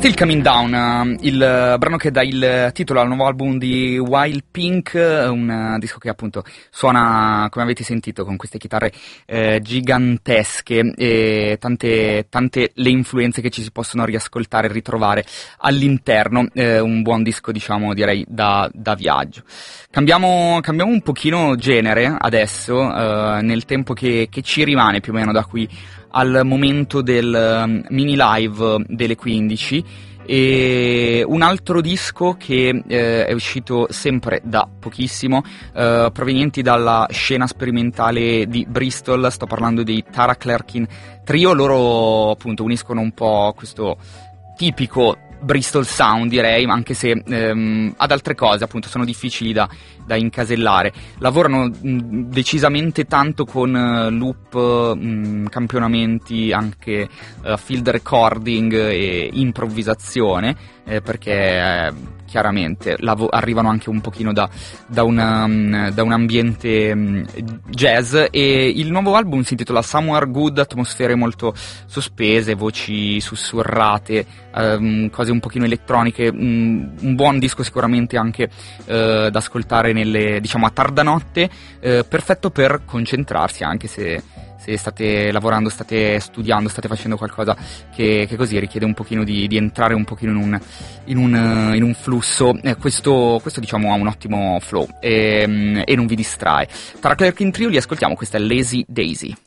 Still Coming Down, il brano che dà il titolo al nuovo album di Wild Pink, un disco che appunto suona, come avete sentito, con queste chitarre gigantesche e tante le influenze che ci si possono riascoltare e ritrovare all'interno. Un buon disco, diciamo, direi da viaggio. Cambiamo un pochino genere adesso, nel tempo che ci rimane più o meno da qui al momento del mini live delle 15, e un altro disco che è uscito sempre da pochissimo, provenienti dalla scena sperimentale di Bristol. Sto parlando dei Tara Clerkin Trio. Loro appunto uniscono un po' questo tipico Bristol Sound, direi, anche se ad altre cose appunto sono difficili da incasellare. Lavorano decisamente tanto con loop, campionamenti, anche field recording e improvvisazione, perché chiaramente arrivano anche un pochino da un ambiente jazz. E il nuovo album si intitola Somewhere Good, atmosfere molto sospese, voci sussurrate, cose un pochino elettroniche, un buon disco sicuramente anche da ascoltare diciamo a tarda notte, perfetto per concentrarsi, anche se state lavorando, state studiando, state facendo qualcosa che così richiede un pochino di entrare un pochino in un flusso. Questo diciamo ha un ottimo flow e non vi distrae. Tara Clerkin Trio, li ascoltiamo, questa è Lazy Daisy.